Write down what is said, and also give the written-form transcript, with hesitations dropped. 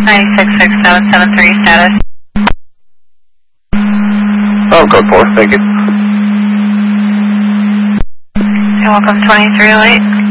966-773 status. Oh, code 4, thank you. You're welcome, 2308.